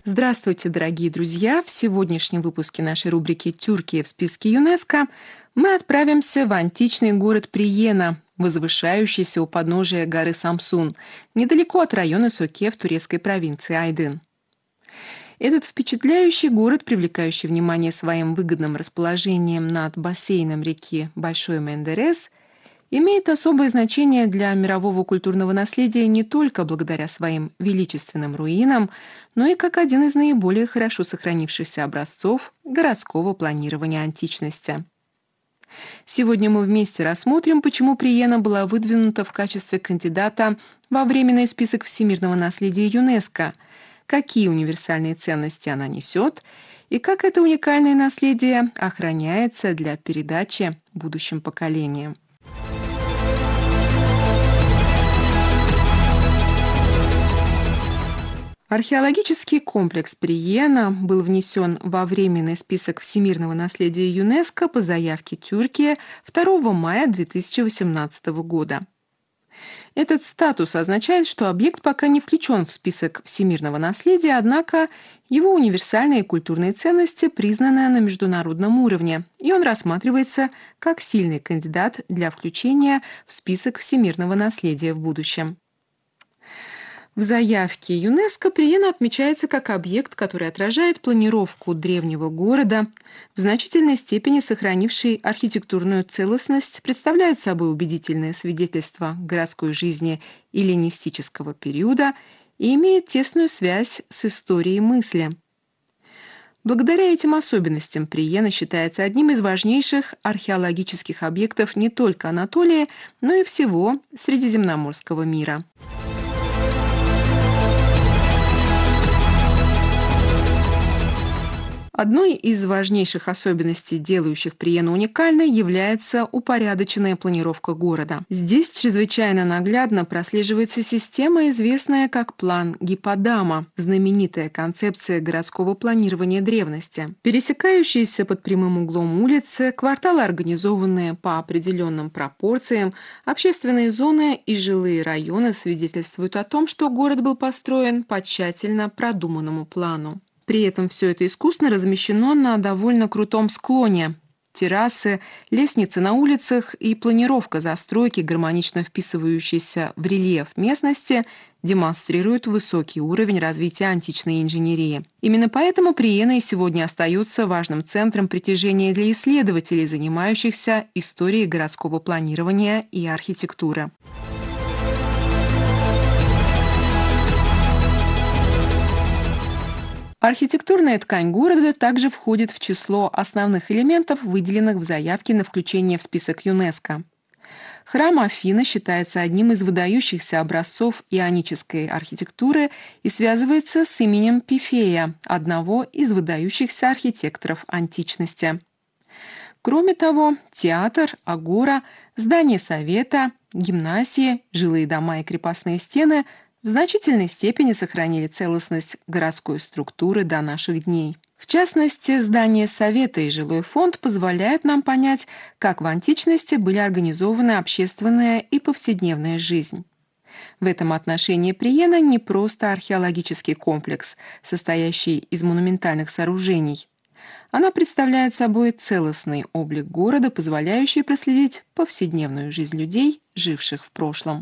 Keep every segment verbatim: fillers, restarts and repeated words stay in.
Здравствуйте, дорогие друзья! В сегодняшнем выпуске нашей рубрики «Тюркия в списке ЮНЕСКО» мы отправимся в античный город Приена, возвышающийся у подножия горы Самсун, недалеко от района Соке в турецкой провинции Айдын. Этот впечатляющий город, привлекающий внимание своим выгодным расположением над бассейном реки Большой Мендерес, имеет особое значение для мирового культурного наследия не только благодаря своим величественным руинам, но и как один из наиболее хорошо сохранившихся образцов городского планирования античности. Сегодня мы вместе рассмотрим, почему Приена была выдвинута в качестве кандидата во временный список всемирного наследия ЮНЕСКО, какие универсальные ценности она несет и как это уникальное наследие охраняется для передачи будущим поколениям. Археологический комплекс Приена был внесен во временный список всемирного наследия ЮНЕСКО по заявке Тюркии второго мая две тысячи восемнадцатого года. Этот статус означает, что объект пока не включен в список всемирного наследия, однако его универсальные культурные ценности признаны на международном уровне, и он рассматривается как сильный кандидат для включения в список всемирного наследия в будущем. В заявке ЮНЕСКО Приена отмечается как объект, который отражает планировку древнего города, в значительной степени сохранивший архитектурную целостность, представляет собой убедительное свидетельство городской жизни эллинистического периода и имеет тесную связь с историей мысли. Благодаря этим особенностям Приена считается одним из важнейших археологических объектов не только Анатолии, но и всего Средиземноморского мира. Одной из важнейших особенностей, делающих Приену уникальной, является упорядоченная планировка города. Здесь чрезвычайно наглядно прослеживается система, известная как план Гипподама, знаменитая концепция городского планирования древности. Пересекающиеся под прямым углом улицы, кварталы, организованные по определенным пропорциям, общественные зоны и жилые районы свидетельствуют о том, что город был построен по тщательно продуманному плану. При этом все это искусно размещено на довольно крутом склоне. Террасы, лестницы на улицах и планировка застройки, гармонично вписывающаяся в рельеф местности, демонстрируют высокий уровень развития античной инженерии. Именно поэтому Приена и сегодня остается важным центром притяжения для исследователей, занимающихся историей городского планирования и архитектуры. Архитектурная ткань города также входит в число основных элементов, выделенных в заявке на включение в список ЮНЕСКО. Храм Афины считается одним из выдающихся образцов ионической архитектуры и связывается с именем Пифея, одного из выдающихся архитекторов античности. Кроме того, театр, агора, здание совета, гимнасии, жилые дома и крепостные стены – в значительной степени сохранили целостность городской структуры до наших дней. В частности, здание Совета и жилой фонд позволяют нам понять, как в античности были организованы общественная и повседневная жизнь. В этом отношении Приена не просто археологический комплекс, состоящий из монументальных сооружений. Она представляет собой целостный облик города, позволяющий проследить повседневную жизнь людей, живших в прошлом.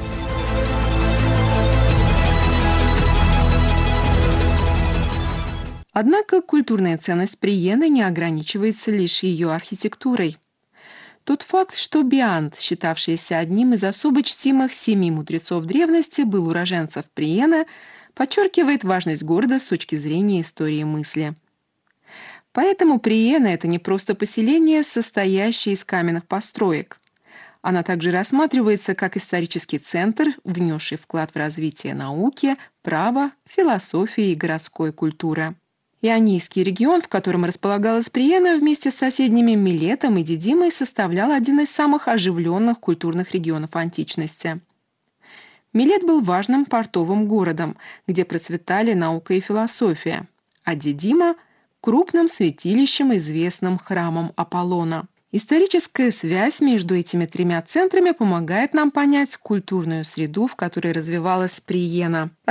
Однако культурная ценность Приены не ограничивается лишь ее архитектурой. Тот факт, что Биант, считавшийся одним из особо чтимых семи мудрецов древности, был уроженцем Приены, подчеркивает важность города с точки зрения истории мысли. Поэтому Приена – это не просто поселение, состоящее из каменных построек. Она также рассматривается как исторический центр, внесший вклад в развитие науки, права, философии и городской культуры. Ионийский регион, в котором располагалась Приена, вместе с соседними Милетом и Дидимой составлял один из самых оживленных культурных регионов античности. Милет был важным портовым городом, где процветали наука и философия, а Дидима – крупным святилищем, известным храмом Аполлона. Историческая связь между этими тремя центрами помогает нам понять культурную среду, в которой развивалась Приена.